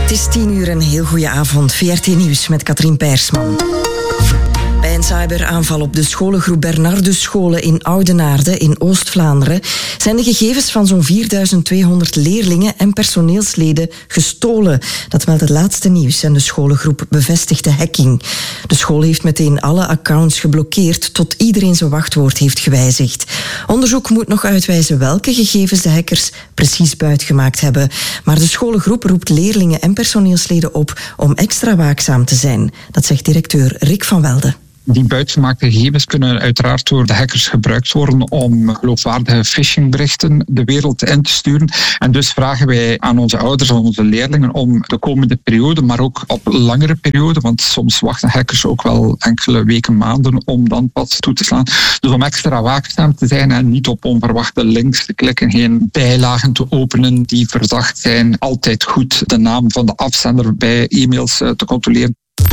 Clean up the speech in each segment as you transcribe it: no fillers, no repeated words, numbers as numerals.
Het is 10:00, een heel goede avond. VRT Nieuws met Katrien Peirsman. Bij een cyberaanval op de scholengroep Bernardus Scholen in Oudenaarde in Oost-Vlaanderen zijn de gegevens van zo'n 4200 leerlingen en personeelsleden gestolen. Dat meldt het laatste nieuws en de scholengroep bevestigt de hacking. De school heeft meteen alle accounts geblokkeerd tot iedereen zijn wachtwoord heeft gewijzigd. Onderzoek moet nog uitwijzen welke gegevens de hackers precies buitgemaakt hebben. Maar de scholengroep roept leerlingen en personeelsleden op om extra waakzaam te zijn. Dat zegt directeur Rick van Welde. Die buitgemaakte gegevens kunnen uiteraard door de hackers gebruikt worden om geloofwaardige phishingberichten de wereld in te sturen. En dus vragen wij aan onze ouders en onze leerlingen om de komende periode, maar ook op langere periode, want soms wachten hackers ook wel enkele weken, maanden om dan pas toe te slaan. Dus om extra waakzaam te zijn en niet op onverwachte links te klikken, geen bijlagen te openen die verdacht zijn. Altijd goed de naam van de afzender bij e-mails te controleren.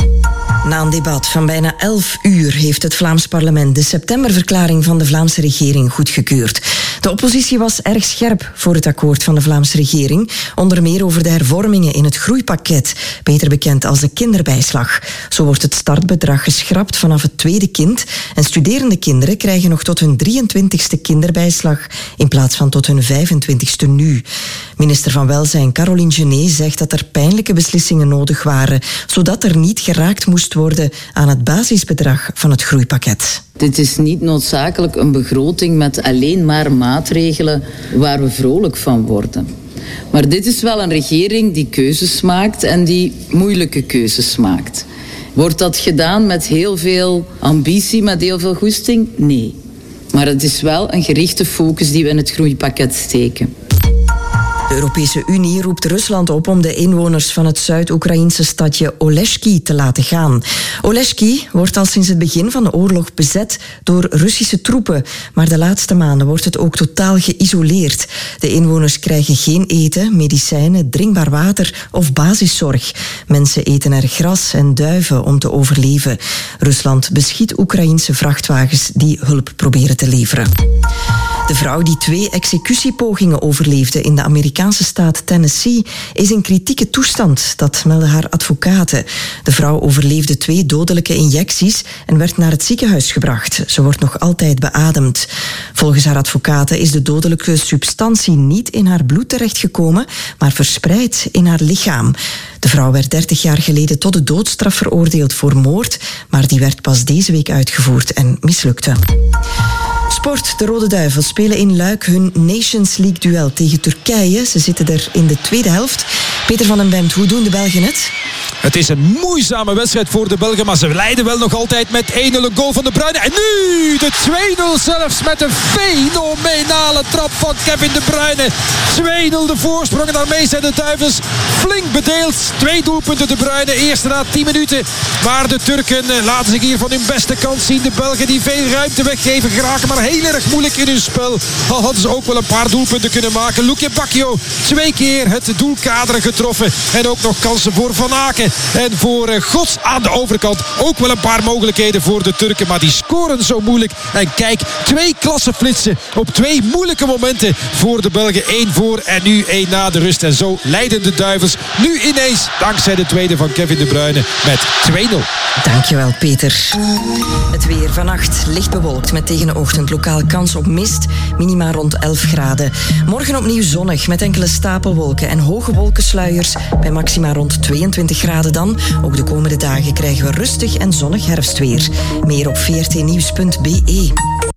Na een debat van bijna 11 uur heeft het Vlaams parlement de septemberverklaring van de Vlaamse regering goedgekeurd. De oppositie was erg scherp voor het akkoord van de Vlaamse regering, onder meer over de hervormingen in het groeipakket, beter bekend als de kinderbijslag. Zo wordt het startbedrag geschrapt vanaf het tweede kind en studerende kinderen krijgen nog tot hun 23ste kinderbijslag in plaats van tot hun 25ste nu. Minister van Welzijn Caroline Genet zegt dat er pijnlijke beslissingen nodig waren, zodat er niet geraakt moest worden aan het basisbedrag van het groeipakket. Dit is niet noodzakelijk een begroting met alleen maar maatregelen waar we vrolijk van worden. Maar dit is wel een regering die keuzes maakt en die moeilijke keuzes maakt. Wordt dat gedaan met heel veel ambitie, met heel veel goesting? Nee. Maar het is wel een gerichte focus die we in het groeipakket steken. De Europese Unie roept Rusland op om de inwoners van het Zuid-Oekraïnse stadje Oleshki te laten gaan. Oleshki wordt al sinds het begin van de oorlog bezet door Russische troepen, maar de laatste maanden wordt het ook totaal geïsoleerd. De inwoners krijgen geen eten, medicijnen, drinkbaar water of basiszorg. Mensen eten er gras en duiven om te overleven. Rusland beschiet Oekraïense vrachtwagens die hulp proberen te leveren. De vrouw die 2 executiepogingen overleefde in de Amerikaanse staat Tennessee is in kritieke toestand, dat melden haar advocaten. De vrouw overleefde 2 dodelijke injecties en werd naar het ziekenhuis gebracht. Ze wordt nog altijd beademd. Volgens haar advocaten is de dodelijke substantie niet in haar bloed terechtgekomen, maar verspreid in haar lichaam. De vrouw werd 30 jaar geleden tot de doodstraf veroordeeld voor moord, maar die werd pas deze week uitgevoerd en mislukte. Sport. De Rode Duivels spelen in Luik hun Nations League-duel tegen Turkije. Ze zitten er in de tweede helft. Peter van den Bemt, hoe doen de Belgen het? Het is een moeizame wedstrijd voor de Belgen, maar ze leiden wel nog altijd met 1-0 een goal van De Bruyne. En nu de 2-0 zelfs met een fenomenale trap van Kevin De Bruyne. 2-0 de voorsprong en daarmee zijn de Duivels flink bedeeld. 2 doelpunten De Bruyne, eerste na 10 minuten. Maar de Turken laten zich hier van hun beste kant zien. De Belgen die veel ruimte weggeven geraken, maar heel erg moeilijk in hun spel. Al hadden ze ook wel een paar doelpunten kunnen maken. Luke Bacchio 2 keer het doelkader getroffen. En ook nog kansen voor Van Aken. En voor Gods aan de overkant ook wel een paar mogelijkheden voor de Turken. Maar die scoren zo moeilijk. En kijk, 2 klassenflitsen op 2 moeilijke momenten voor de Belgen. 1 voor en nu 1 na de rust. En zo leiden de Duivels nu ineens, dankzij de tweede van Kevin De Bruyne, met 2-0. Dankjewel, Peter. Het weer vannacht licht bewolkt met tegen de ochtend lokaal kans op mist. Minima rond 11 graden. Morgen opnieuw zonnig met enkele stapelwolken en hoge wolkensluiers bij maxima rond 22 graden dan. Ook de komende dagen krijgen we rustig en zonnig herfstweer. Meer op vrtnieuws.be.